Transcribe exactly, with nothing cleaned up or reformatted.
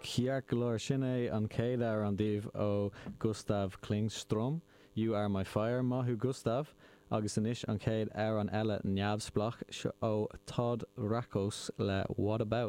Ciarc glór sinné an céad ar an díomh ó Gustav Klingstrom. You Are My Fire, maithú Gustav, agus inis an céad ar an eile neamhsplach ó Todd Rakos le What About.